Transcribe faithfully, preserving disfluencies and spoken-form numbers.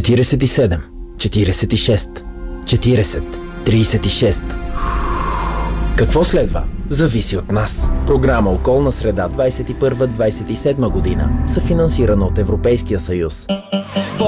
четиридесет и седем, четиридесет и шест, четиридесет, тридесет и шест. Какво следва? Зависи от нас. Програма Околна среда двадесет и първа - двадесет и седма година, съфинансирана от Европейския съюз.